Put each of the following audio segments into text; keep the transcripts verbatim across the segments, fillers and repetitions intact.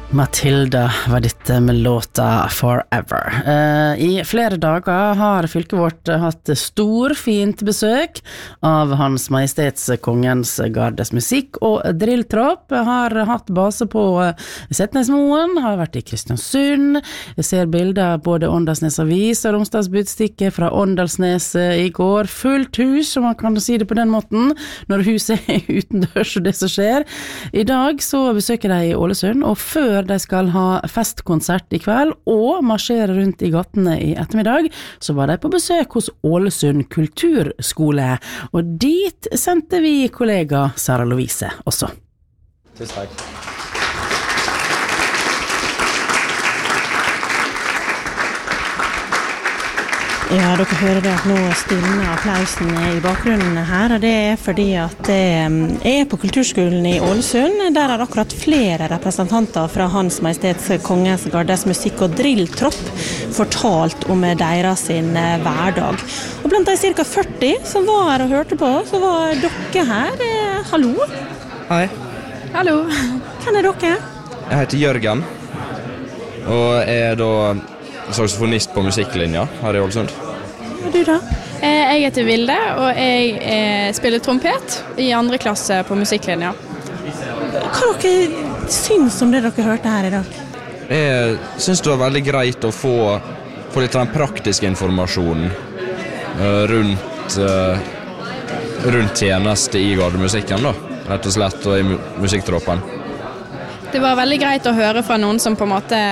Matilda var dette med låta Forever. Uh, I flere dager har fylket vårt hatt storfint besøk av Hans Majestets Kongens Gardes musikk og drilltropp. Har hatt base på Setnesmoen, har vært i Kristiansund. Jeg ser bilder både Åndalsnes Avis og Romsdalsbudstikke fra Åndalsnes i går. Fullt hus, om man kan si det på den måten, når huset er utendørs og det som skjer. I dag så besøker de i Ålesund, og før de skal ha festkonsert i kveld og marsjere rundt i gatene i ettermiddag, så var de på besøk hos Ålesund kulturskole, og dit sendte vi kollega Sara Lovise også. Tusen takk. Ja, dere hører det at nå stilner applausen i bakgrunnen her, og det er fordi at jeg er på kulturskolen i Ålesund. Der er akkurat flere representanter fra Hans Majestets Kongens Gardes musikk- og drilltropp fortalt om deres sin hverdag. Og blant de cirka førti som var her og hørte på, så var dere her. Hallo? Hei. Hallo. Hvem er dere? Jeg heter Jørgen, og jeg er da saksofonist på musikklinja her i Ålesund. Og du da? Jeg heter Vilde, og jeg spiller trompet i andre klasse på musikklinja. Hva dere syns om det dere hørte her i dag? Jeg synes det var veldig greit å få, få litt den praktiske informasjonen rundt, rundt tjeneste i gardemusikken, da. Rett og slett, og i musikktroppen. Det var veldig greit å høre fra noen som på en måte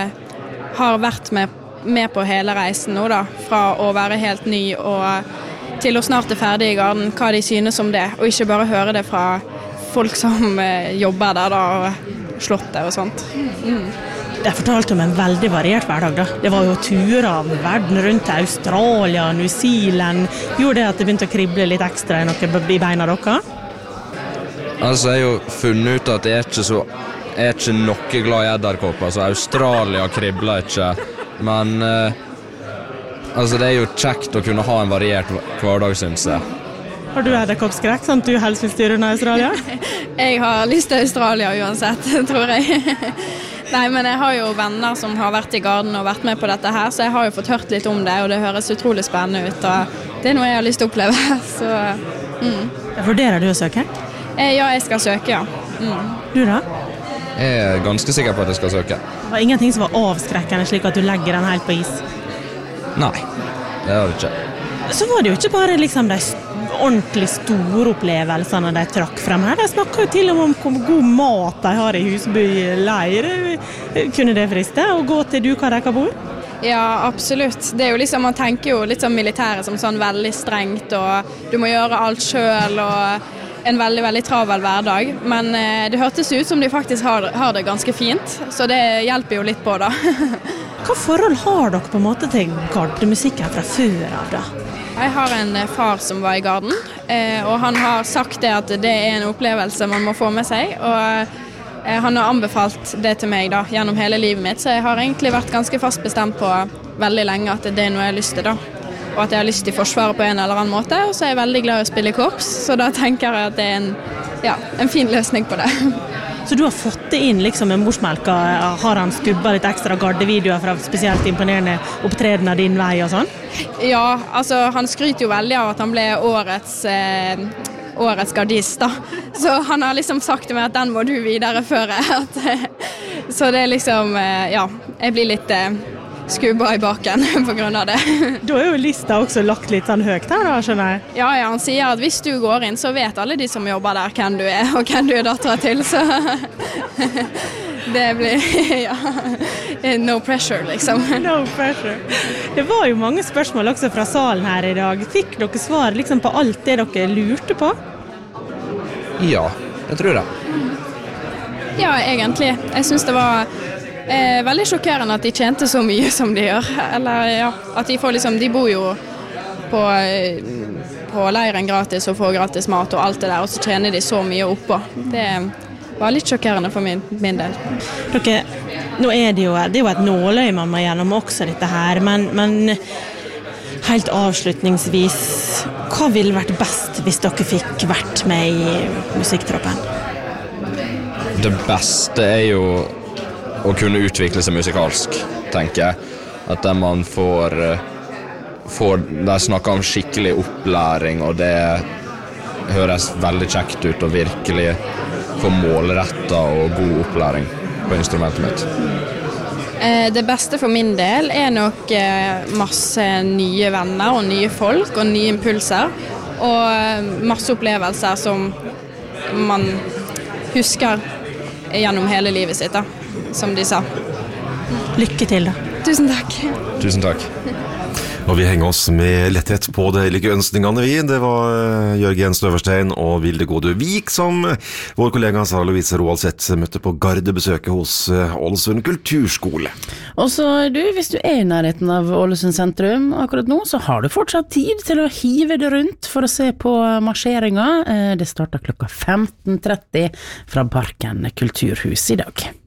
har vært med med på hele reisen nå da, fra å være helt ny og til å snart er ferdig i garden, hva de synes om det, og ikke bare høre det fra folk som eh, jobber der da, og slottet og sånt. Mm. Jeg fortalte om en veldig variert hverdag da. Det var jo turer av verden rundt til Australia, New Zealand. Gjorde det at det begynte å krible litt ekstra i noe i beina dere? Altså, jeg har jo funnet ut at jeg er ikke så jeg er ikke noe glad i edderkopper, så Australia kribler ikke. Men eh, altså det er jo kjekt å kunne ha en variert hverdag, synes jeg. Har du edderkoppskrekk, sånn at du helst vil styre under Australia? Jeg har lyst til Australia uansett, tror jeg. Nei, men jeg har jo venner som har vært i garden og vært med på dette her, så jeg har jo fått hørt litt om det, og det høres utrolig spennende ut, og det er noe jeg har lyst til å oppleve. Så, mm. Vurderer du å søke? Eh, ja, jeg skal søke, ja. Mm. Du da? Jeg er ganske sikker på at jeg skal søke. Det var ingenting som var avskrekkende slik at du legger den helt på is? Nei, det var det ikke. Så var det jo ikke bare liksom de ordentlig store opplevelsene de trakk frem her. De snakket jo til og med om hvor god mat de har i Husby leir. Kunne det friste å gå til Dukarekka bor? Ja, absolutt. Det er jo liksom, man tenker jo litt som militæret som sånn veldig strengt, og du må gjøre alt selv, og en veldig, veldig travel hverdag, men eh, det hørtes ut som de faktisk har, har det ganske fint, så det hjelper jo litt på da. Hva forhold har dere på en måte til gardemusikken fra før av da? Jeg har en far som var i garden, eh, og han har sagt det at det er en opplevelse man må få med seg, og eh, han har anbefalt det til meg da, gjennom hele livet mitt, så jeg har egentlig vært ganske fast bestemt på veldig lenge at det er noe jeg har lyst til da. Og at jeg har lyst til Forsvaret på en eller annen måte, og så er jeg veldig glad i å spille i korps, så da tenker jeg at det er en, ja, en fin løsning på det. Så du har fått det inn liksom med morsmelka, har han skubba litt ekstra gardevideoer fra spesielt imponerende opptreden av din vei og sånn? Ja, altså han skryter jo veldig av at han ble årets, eh, årets gardist da, så han har liksom sagt til meg at den må du videreføre, at, så det er liksom, eh, ja, jeg blir litt Eh, skubba i baken på grunn av det. Da er jo lista også lagt litt sånn høyt her da, skjønner jeg. Ja, ja, han sier at hvis du går inn, så vet alle de som jobber der hvem du er, og hvem du er datteren til, så det blir, ja, no pressure, liksom. No pressure. Det var jo mange spørsmål også fra salen her i dag. Fikk dere svar liksom på alt det dere lurte på? Ja, jeg tror det. Ja, egentlig. Jeg synes det var Eh, veldig sjokkerende at de tjente så mye som de gjør. Eller ja, at de får liksom, de bor jo på, på leiren gratis og får gratis mat og alt det der, og så tjener de så mye oppå. Det var litt sjokkerende for min, min del. Dere, nå er det jo, det er jo et nåløy man må gjennom også dette her, men, men helt avslutningsvis, hva ville vært best hvis dere fikk vært med i musikktroppen? Det beste er jo å kunne utvikle seg musikalsk, tenker jeg. At der man får, får der snakker om skikkelig opplæring, og det høres veldig kjekt ut å virkelig få målrettet og god opplæring på instrumentet mitt. Det beste for min del er nok masse nye venner og nye folk og nye impulser, og masse opplevelser som man husker gjennom hele livet sitt, da, som de sa. Lykke til da. Tusen takk. Tusen takk. Og vi henger oss med letthet på de like ønskningene vi. Det var Jørgen Støverstein og Vilde Gårdu Vik som vår kollega Sara Louise Roaldseth møtte på gardebesøket hos Ålesund kulturskole. Og så du, hvis du er i nærheten av Ålesund sentrum akkurat nå, så har du fortsatt tid til å hive det rundt for å se på marsjeringa. Det starter klokka femten tretti fra Parken kulturhus i dag.